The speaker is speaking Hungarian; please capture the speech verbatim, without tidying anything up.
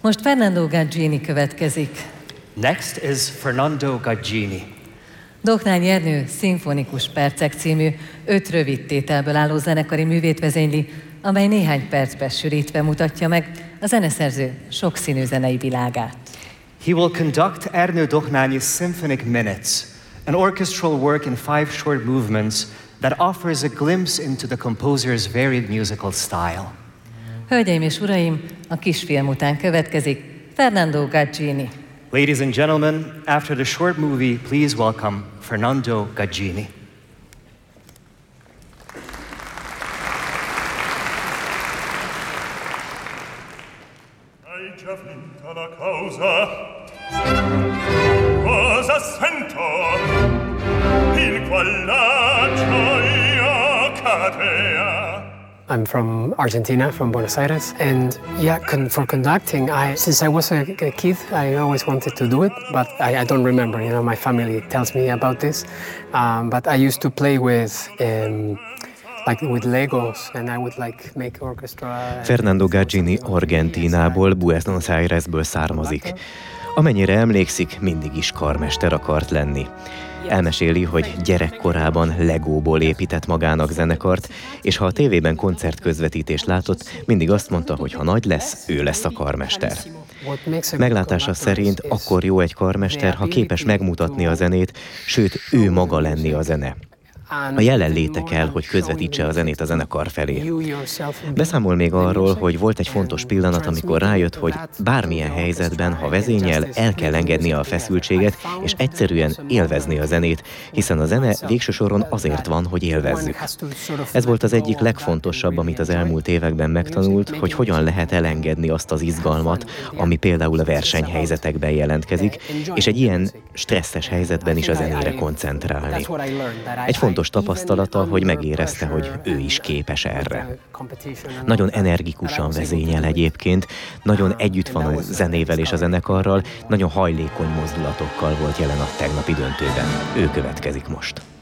Most Fernando Gaggini következik. Next is Fernando Gaggini. Dohnányi Ernő szimfonikus percek című öt rövid tételből álló zenekari művét vezényli, amely néhány percbe sűrítve mutatja meg a zeneszerző sokszínű zenei világát. He will conduct Ernő Dohnányi's Symphonic Minutes, an orchestral work in five short movements that offers a glimpse into the composer's varied musical style. Hölgyeim és uraim, a kisfilm után következik Fernando Gaggini. Ladies and gentlemen, after the short movie, please welcome Fernando Gaggini. Hai già vinta la causa. Cosa sento? In quella gioia cadea. I'm from Argentina, from Buenos Aires, and yeah, con for conducting, I since I was a, a kid, I always wanted to do it, but I, I don't remember. You know, my family tells me about this, um, but I used to play with. Um, Like with Legos, and I would like make orchestra. Fernando Gaggini Argentínából, Buenos Airesből származik. Amennyire emlékszik, mindig is karmester akart lenni. Elmeséli, hogy gyerekkorában Legóból épített magának zenekart, és ha a tévében koncertközvetítést látott, mindig azt mondta, hogy ha nagy lesz, ő lesz a karmester. Meglátása szerint akkor jó egy karmester, ha képes megmutatni a zenét, sőt, ő maga lenni a zene. A jelenléte kell, hogy közvetítse a zenét a zenekar felé. Beszámol még arról, hogy volt egy fontos pillanat, amikor rájött, hogy bármilyen helyzetben, ha vezényel, el kell engednie a feszültséget, és egyszerűen élvezni a zenét, hiszen a zene végső soron azért van, hogy élvezzük. Ez volt az egyik legfontosabb, amit az elmúlt években megtanult, hogy hogyan lehet elengedni azt az izgalmat, ami például a versenyhelyzetekben jelentkezik, és egy ilyen stresszes helyzetben is a zenére koncentrálni. Egy fontos tapasztalata, hogy megérezte, hogy ő is képes erre. Nagyon energikusan vezényel egyébként, nagyon együtt van a zenével és a zenekarral, nagyon hajlékony mozdulatokkal volt jelen a tegnapi döntőben. Ő következik most.